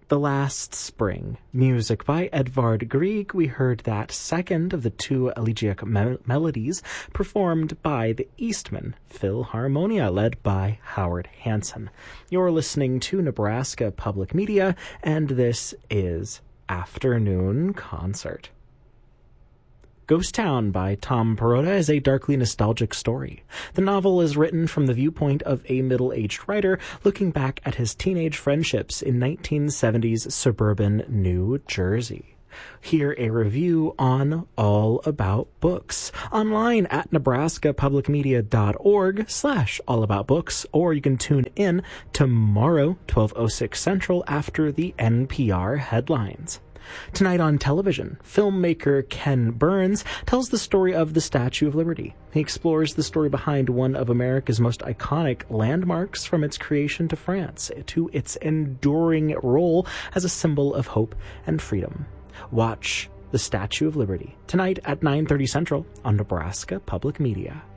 The Last Spring, music by Edvard Grieg. We heard that second of the two elegiac melodies performed by the Eastman Philharmonia, led by Howard Hanson. You're listening to Nebraska Public Media, and this is Afternoon Concert. Ghost Town by Tom Perrotta is a darkly nostalgic story. The novel is written from the viewpoint of a middle-aged writer looking back at his teenage friendships in 1970s suburban New Jersey. Hear a review on All About Books online at nebraskapublicmedia.org/allaboutbooks, or you can tune in tomorrow, 12:06 Central, after the NPR headlines. Tonight on television, filmmaker Ken Burns tells the story of the Statue of Liberty. He explores the story behind one of America's most iconic landmarks, from its creation to France, to its enduring role as a symbol of hope and freedom. Watch the Statue of Liberty tonight at 9:30 Central on Nebraska Public Media.